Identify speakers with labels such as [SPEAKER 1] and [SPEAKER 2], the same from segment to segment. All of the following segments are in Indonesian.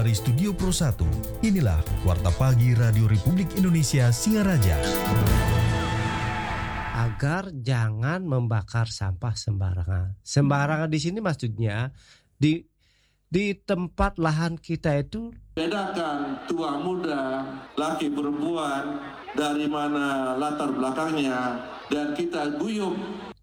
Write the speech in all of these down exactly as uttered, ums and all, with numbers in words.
[SPEAKER 1] dari Studio Pro satu, inilah Warta Pagi Radio Republik Indonesia Singaraja.
[SPEAKER 2] Agar jangan membakar sampah sembarangan. Sembarangan di sini maksudnya di di tempat lahan kita itu.
[SPEAKER 3] Bedakan tua muda, laki perempuan, dari mana latar belakangnya, dan kita guyup.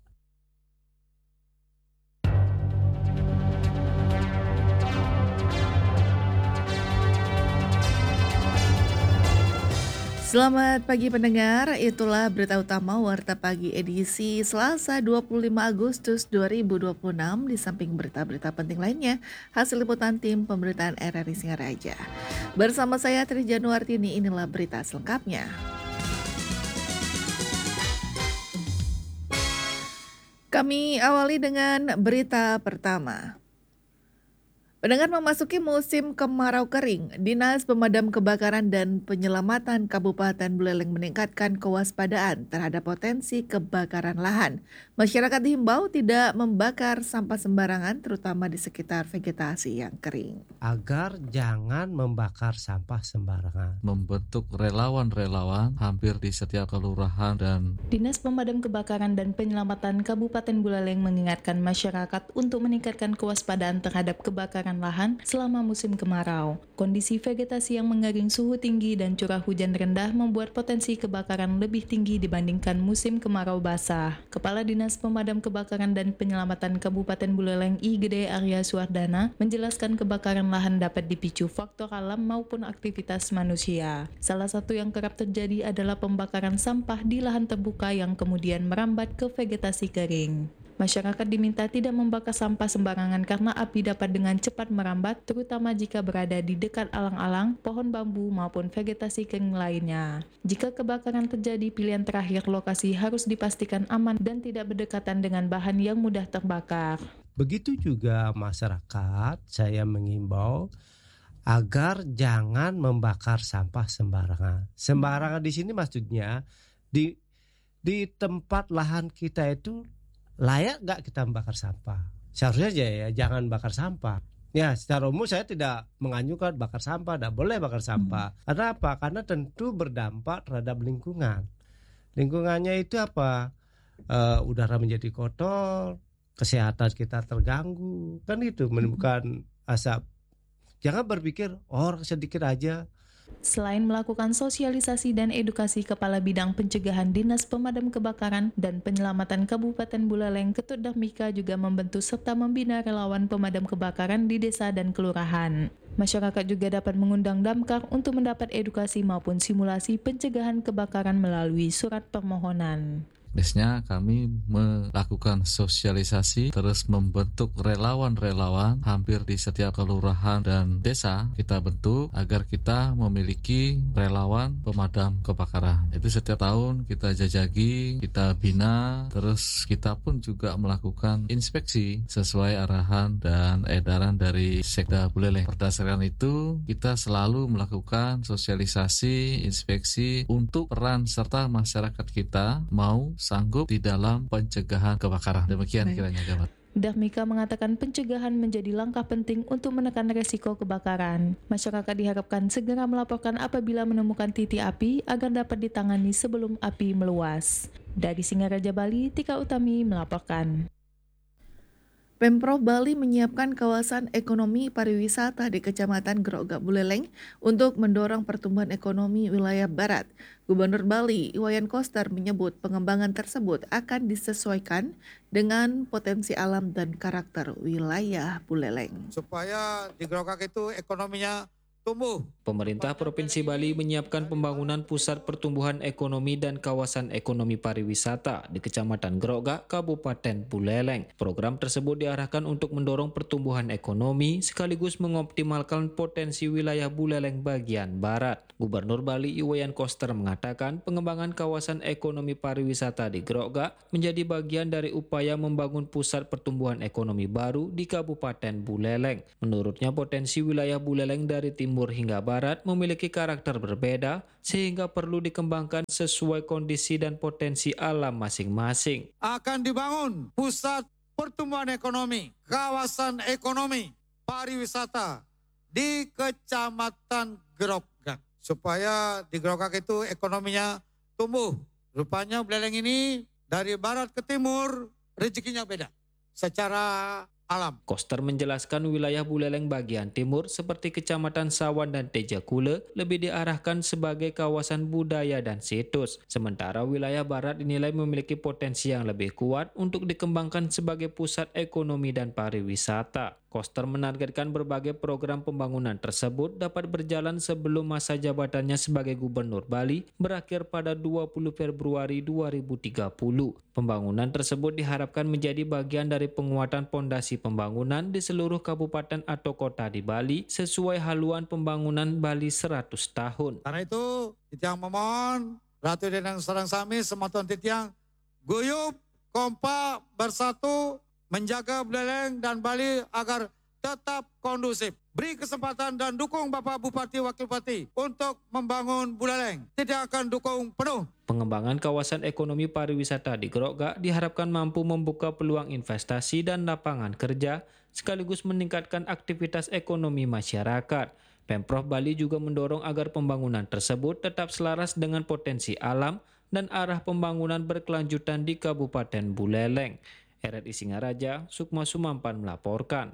[SPEAKER 4] Selamat pagi pendengar, itulah berita utama Warta Pagi edisi Selasa dua puluh lima Agustus dua ribu dua puluh enam. Di samping berita-berita penting lainnya, hasil liputan tim pemberitaan R R I Singaraja. Bersama saya Tri Januartini, inilah berita selengkapnya. Kami awali dengan berita pertama. Pendengar, memasuki musim kemarau kering, Dinas Pemadam Kebakaran dan Penyelamatan Kabupaten Buleleng meningkatkan kewaspadaan terhadap potensi kebakaran lahan. Masyarakat dihimbau tidak membakar sampah sembarangan, terutama di sekitar vegetasi yang kering.
[SPEAKER 2] Agar jangan membakar sampah sembarangan.
[SPEAKER 5] Membentuk relawan-relawan hampir di setiap kelurahan dan
[SPEAKER 6] Dinas Pemadam Kebakaran dan Penyelamatan Kabupaten Buleleng mengingatkan masyarakat untuk meningkatkan kewaspadaan terhadap kebakaran lahan selama musim kemarau. Kondisi vegetasi yang mengering, suhu tinggi, dan curah hujan rendah membuat potensi kebakaran lebih tinggi dibandingkan musim kemarau basah. Kepala Dinas Pemadam Kebakaran dan Penyelamatan Kabupaten Buleleng I Gede Arya Suwardana menjelaskan kebakaran lahan dapat dipicu faktor alam maupun aktivitas manusia. Salah satu yang kerap terjadi adalah pembakaran sampah di lahan terbuka yang kemudian merambat ke vegetasi kering. Masyarakat diminta tidak membakar sampah sembarangan karena api dapat dengan cepat merambat, terutama jika berada di dekat alang-alang, pohon bambu maupun vegetasi kering lainnya. Jika kebakaran terjadi, pilihan terakhir lokasi harus dipastikan aman dan tidak berdekatan dengan bahan yang mudah terbakar.
[SPEAKER 2] Begitu juga masyarakat, saya mengimbau agar jangan membakar sampah sembarangan. Sembarangan di sini maksudnya di di tempat lahan kita itu layak nggak kita membakar sampah? Seharusnya aja ya, jangan bakar sampah. Ya, secara umum saya tidak menganjurkan bakar sampah, tidak boleh bakar sampah. Hmm. Karena apa? Karena tentu berdampak terhadap lingkungan. Lingkungannya itu apa? E, udara menjadi kotor, kesehatan kita terganggu, kan itu menimbulkan asap. Jangan berpikir oh, orang sedikit aja.
[SPEAKER 6] Selain melakukan sosialisasi dan edukasi, Kepala Bidang Pencegahan Dinas Pemadam Kebakaran dan Penyelamatan Kabupaten Buleleng, Ketut Dahmika, juga membentuk serta membina relawan pemadam kebakaran di desa dan kelurahan. Masyarakat juga dapat mengundang Damkar untuk mendapat edukasi maupun simulasi pencegahan kebakaran melalui surat permohonan.
[SPEAKER 5] Biasanya kami melakukan sosialisasi, terus membentuk relawan-relawan hampir di setiap kelurahan dan desa kita bentuk agar kita memiliki relawan pemadam kebakaran. Itu setiap tahun kita jajagi, kita bina, terus kita pun juga melakukan inspeksi sesuai arahan dan edaran dari Sekda Buleleng. Berdasarkan itu, kita selalu melakukan sosialisasi, inspeksi untuk peran serta masyarakat kita mau sanggup di dalam pencegahan kebakaran. Demikian kiranya, Gabat.
[SPEAKER 6] Dahmika mengatakan pencegahan menjadi langkah penting untuk menekan resiko kebakaran. Masyarakat diharapkan segera melaporkan apabila menemukan titik api agar dapat ditangani sebelum api meluas. Dari Singaraja, Bali, Tika Utami melaporkan.
[SPEAKER 4] Pemprov Bali menyiapkan kawasan ekonomi pariwisata di Kecamatan Grogak Buleleng untuk mendorong pertumbuhan ekonomi wilayah barat. Gubernur Bali, Iwayan Koster, menyebut pengembangan tersebut akan disesuaikan dengan potensi alam dan karakter wilayah Buleleng.
[SPEAKER 7] Supaya di Grogak itu ekonominya tumbuh.
[SPEAKER 8] Pemerintah Provinsi Bali menyiapkan pembangunan pusat pertumbuhan ekonomi dan kawasan ekonomi pariwisata di Kecamatan Grogak, Kabupaten Buleleng. Program tersebut diarahkan untuk mendorong pertumbuhan ekonomi sekaligus mengoptimalkan potensi wilayah Buleleng bagian barat. Gubernur Bali Iwayan Koster mengatakan pengembangan kawasan ekonomi pariwisata di Grogak menjadi bagian dari upaya membangun pusat pertumbuhan ekonomi baru di Kabupaten Buleleng. Menurutnya potensi wilayah Buleleng dari timur hingga barat memiliki karakter berbeda sehingga perlu dikembangkan sesuai kondisi dan potensi alam masing-masing.
[SPEAKER 7] Akan dibangun pusat pertumbuhan ekonomi, kawasan ekonomi pariwisata di Kecamatan Grogak. Supaya di Grogak itu ekonominya tumbuh. Rupanya Buleleng ini dari barat ke timur rezekinya beda secara alam.
[SPEAKER 8] Koster menjelaskan wilayah Buleleng bagian timur seperti Kecamatan Sawan dan Tejakule lebih diarahkan sebagai kawasan budaya dan situs. Sementara wilayah barat dinilai memiliki potensi yang lebih kuat untuk dikembangkan sebagai pusat ekonomi dan pariwisata. Koster menargetkan berbagai program pembangunan tersebut dapat berjalan sebelum masa jabatannya sebagai Gubernur Bali berakhir pada dua puluh Februari dua ribu tiga puluh. Pembangunan tersebut diharapkan menjadi bagian dari penguatan pondasi pembangunan di seluruh kabupaten atau kota di Bali sesuai haluan pembangunan Bali seratus tahun.
[SPEAKER 7] Karena itu, Titiang memohon, Ratu Denang Sarang Sami, Sematuan Titiang, guyup, kompak, bersatu, menjaga Buleleng dan Bali agar tetap kondusif. Beri kesempatan dan dukung Bapak Bupati Wakil Bupati untuk membangun Buleleng. Tidak akan dukung penuh.
[SPEAKER 8] Pengembangan kawasan ekonomi pariwisata di Grogak diharapkan mampu membuka peluang investasi dan lapangan kerja sekaligus meningkatkan aktivitas ekonomi masyarakat. Pemprov Bali juga mendorong agar pembangunan tersebut tetap selaras dengan potensi alam dan arah pembangunan berkelanjutan di Kabupaten Buleleng. R R I Singaraja, Sukma Sumampan melaporkan.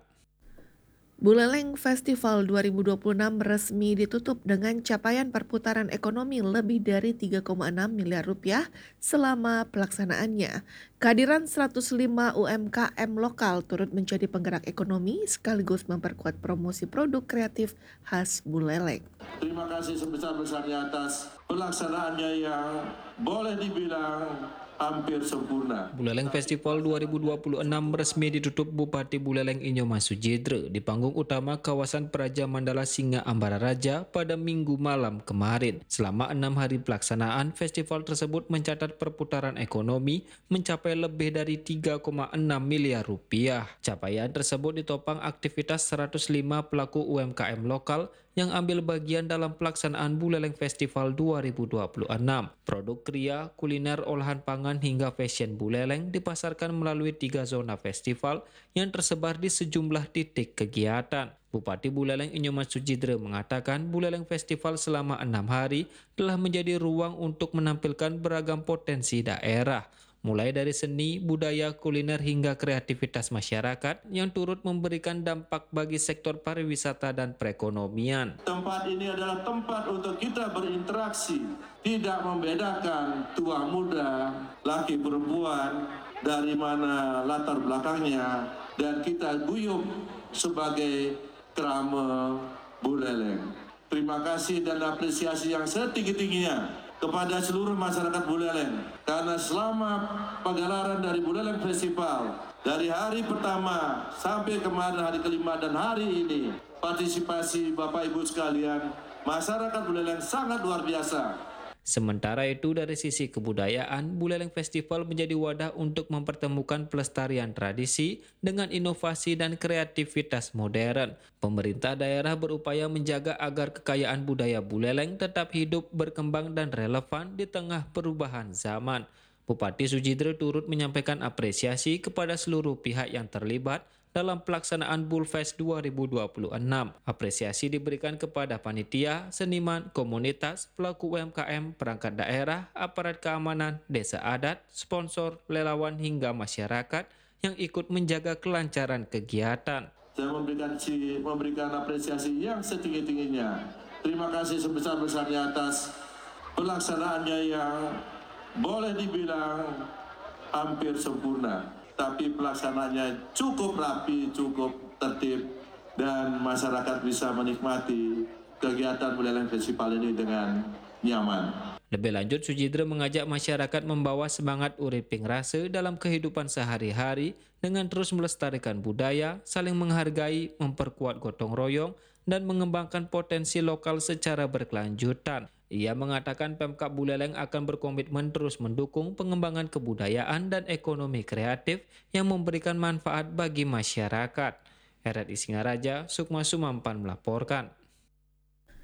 [SPEAKER 4] Buleleng Festival dua ribu dua puluh enam resmi ditutup dengan capaian perputaran ekonomi lebih dari tiga koma enam miliar rupiah selama pelaksanaannya. Kehadiran seratus lima U M K M lokal turut menjadi penggerak ekonomi sekaligus memperkuat promosi produk kreatif khas Buleleng.
[SPEAKER 3] Terima kasih sebesar-besarnya atas pelaksanaannya yang boleh dibilang hampir sempurna.
[SPEAKER 8] Buleleng Festival dua ribu dua puluh enam resmi ditutup Bupati Buleleng Inyoma Sujidre di panggung utama kawasan Praja Mandala Singa Ambara Raja pada Minggu malam kemarin. Selama enam hari pelaksanaan, festival tersebut mencatat perputaran ekonomi mencapai lebih dari tiga koma enam miliar rupiah. Capaian tersebut ditopang aktivitas seratus lima pelaku U M K M lokal yang ambil bagian dalam pelaksanaan Buleleng Festival dua ribu dua puluh enam. Produk kria, kuliner, olahan pangan hingga fashion Buleleng dipasarkan melalui tiga zona festival yang tersebar di sejumlah titik kegiatan. Bupati Buleleng Inyoma Sujidre mengatakan Buleleng Festival selama enam hari telah menjadi ruang untuk menampilkan beragam potensi daerah, mulai dari seni, budaya, kuliner hingga kreativitas masyarakat yang turut memberikan dampak bagi sektor pariwisata dan perekonomian.
[SPEAKER 3] Tempat ini adalah tempat untuk kita berinteraksi, tidak membedakan tua muda, laki perempuan, dari mana latar belakangnya, dan kita guyup sebagai Krama Buleleng. Terima kasih dan apresiasi yang setinggi-tingginya kepada seluruh masyarakat Buleleng, karena selama pagelaran dari Buleleng Festival dari hari pertama sampai kemarin hari kelima dan hari ini, partisipasi Bapak Ibu sekalian, masyarakat Buleleng sangat luar biasa.
[SPEAKER 8] Sementara itu dari sisi kebudayaan, Buleleng Festival menjadi wadah untuk mempertemukan pelestarian tradisi dengan inovasi dan kreativitas modern. Pemerintah daerah berupaya menjaga agar kekayaan budaya Buleleng tetap hidup, berkembang dan relevan di tengah perubahan zaman. Bupati Sujidre turut menyampaikan apresiasi kepada seluruh pihak yang terlibat dalam pelaksanaan Bulfest dua ribu dua puluh enam. Apresiasi diberikan kepada panitia, seniman, komunitas, pelaku U M K M, perangkat daerah, aparat keamanan, desa adat, sponsor, relawan hingga masyarakat yang ikut menjaga kelancaran kegiatan.
[SPEAKER 3] Saya memberikan, memberikan apresiasi yang setinggi-tingginya. Terima kasih sebesar-besarnya atas pelaksanaannya yang boleh dibilang hampir sempurna. Tapi pelaksanaannya cukup rapi, cukup tertib, dan masyarakat bisa menikmati kegiatan Buleleng Festival ini dengan nyaman.
[SPEAKER 8] Lebih lanjut, Sujidre mengajak masyarakat membawa semangat uriping rase dalam kehidupan sehari-hari dengan terus melestarikan budaya, saling menghargai, memperkuat gotong royong, dan mengembangkan potensi lokal secara berkelanjutan. Ia mengatakan Pemkab Buleleng akan berkomitmen terus mendukung pengembangan kebudayaan dan ekonomi kreatif yang memberikan manfaat bagi masyarakat. R R I Singaraja, Sukma Sumampan melaporkan.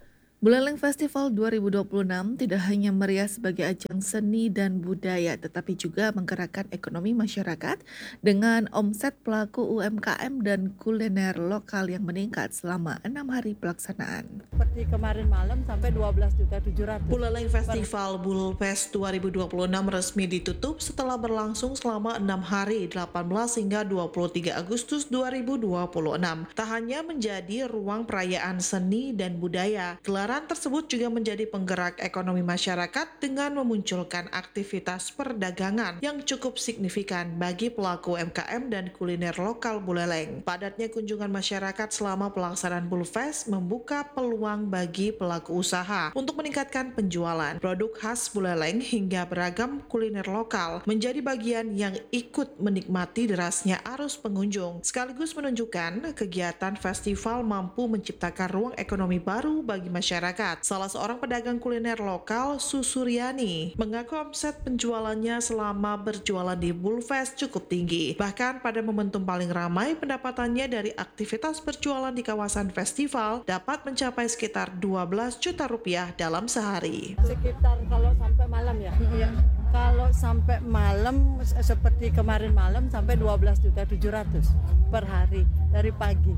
[SPEAKER 4] Buleleng Festival dua ribu dua puluh enam tidak hanya meriah sebagai ajang seni dan budaya, tetapi juga menggerakkan ekonomi masyarakat dengan omset pelaku U M K M dan kuliner lokal yang meningkat selama enam hari pelaksanaan.
[SPEAKER 9] Seperti kemarin malam sampai dua belas juta tujuh ratus.
[SPEAKER 10] Buleleng Festival Bulfest dua ribu dua puluh enam resmi ditutup setelah berlangsung selama enam hari, delapan belas hingga dua puluh tiga Agustus dua ribu dua puluh enam. Tak hanya menjadi ruang perayaan seni dan budaya, gelaran tersebut juga menjadi penggerak ekonomi masyarakat dengan memunculkan aktivitas perdagangan yang cukup signifikan bagi pelaku U M K M dan kuliner lokal Buleleng. Padatnya kunjungan masyarakat selama pelaksanaan Bulfest membuka peluang bagi pelaku usaha untuk meningkatkan penjualan produk khas Buleleng hingga beragam kuliner lokal menjadi bagian yang ikut menikmati derasnya arus pengunjung, sekaligus menunjukkan kegiatan festival mampu menciptakan ruang ekonomi baru bagi masyarakat. Salah seorang pedagang kuliner lokal, Susuryani, mengaku omset penjualannya selama berjualan di Bulfest cukup tinggi. Bahkan pada momentum paling ramai, pendapatannya dari aktivitas berjualan di kawasan festival dapat mencapai sekitar dua belas juta rupiah dalam sehari.
[SPEAKER 9] Sekitar kalau sampai malam ya. Iya. Kalau sampai malam seperti kemarin malam sampai dua belas juta tujuh ratus per hari dari pagi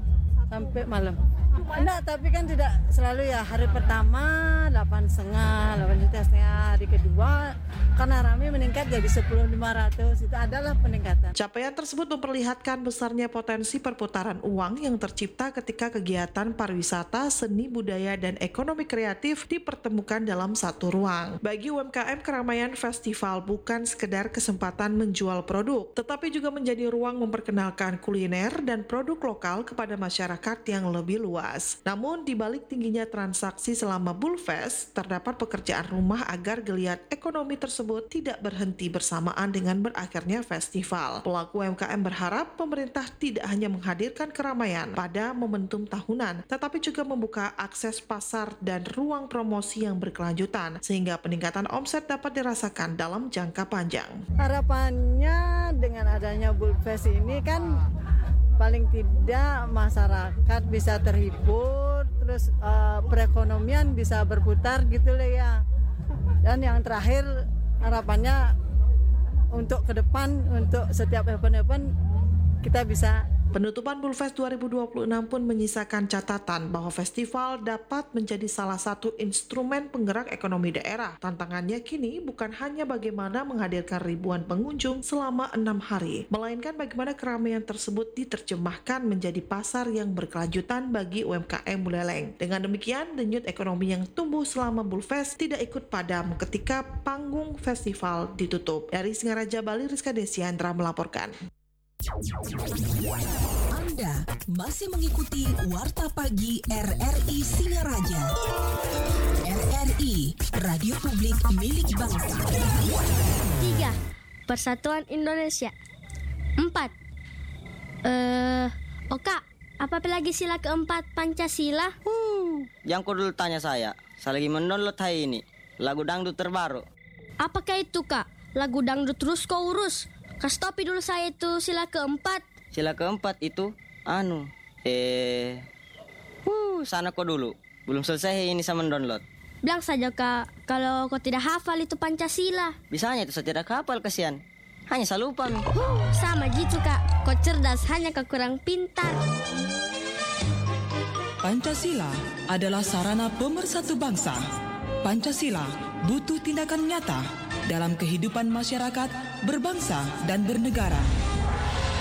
[SPEAKER 9] sampai malam. Enggak, tapi kan tidak selalu ya. Hari pertama delapan setengah, delapan juta setengah. Hari kedua karena ramai meningkat jadi sepuluh lima ratus. Itu adalah peningkatan.
[SPEAKER 10] Capaian tersebut memperlihatkan besarnya potensi perputaran uang yang tercipta ketika kegiatan pariwisata, seni budaya, dan ekonomi kreatif dipertemukan dalam satu ruang. Bagi U M K M, keramaian festival bukan sekedar kesempatan menjual produk, tetapi juga menjadi ruang memperkenalkan kuliner dan produk lokal kepada masyarakat yang lebih luas. Namun, di balik tingginya transaksi selama Bulfest, terdapat pekerjaan rumah agar geliat ekonomi tersebut tidak berhenti bersamaan dengan berakhirnya festival. Pelaku U M K M berharap pemerintah tidak hanya menghadirkan keramaian pada momentum tahunan, tetapi juga membuka akses pasar dan ruang promosi yang berkelanjutan, sehingga peningkatan omset dapat dirasakan dalam jangka panjang.
[SPEAKER 9] Harapannya dengan adanya Bulfest ini kan paling tidak masyarakat bisa terhibur, terus uh, perekonomian bisa berputar gitu lah ya. Dan yang terakhir harapannya untuk ke depan, untuk setiap event-event kita bisa.
[SPEAKER 10] Penutupan Bulfest dua ribu dua puluh enam pun menyisakan catatan bahwa festival dapat menjadi salah satu instrumen penggerak ekonomi daerah. Tantangannya kini bukan hanya bagaimana menghadirkan ribuan pengunjung selama enam hari, melainkan bagaimana keramaian tersebut diterjemahkan menjadi pasar yang berkelanjutan bagi U M K M Buleleng. Dengan demikian, denyut ekonomi yang tumbuh selama Bulfest tidak ikut padam ketika panggung festival ditutup. Dari Singaraja, Bali, Rizka Desiandra melaporkan.
[SPEAKER 11] Anda masih mengikuti Warta Pagi R R I Singaraja. R R I, Radio Publik Milik Bangsa.
[SPEAKER 12] Tiga, Persatuan Indonesia. Empat, eh, Oka, apa lagi sila keempat Pancasila?
[SPEAKER 13] Uh, yang kau dulu tanya saya, saya lagi mendownload hari ini lagu dangdut terbaru.
[SPEAKER 12] Apakah itu, Kak? Lagu dangdut terus kau urus. Kasih topi dulu saya itu sila keempat.
[SPEAKER 13] Sila keempat itu, anu, eh, uh, sana kau dulu. Belum selesai ini saya mendownload.
[SPEAKER 12] Bilang saja, Kak, kalau kau tidak hafal itu Pancasila.
[SPEAKER 13] Bisanya itu saya tidak hafal, kasihan. Hanya saya lupa.
[SPEAKER 12] Uh, sama gitu, Kak. Kau cerdas, hanya kau kurang pintar.
[SPEAKER 11] Pancasila adalah sarana pemersatu bangsa. Pancasila butuh tindakan nyata dalam kehidupan masyarakat, berbangsa, dan bernegara.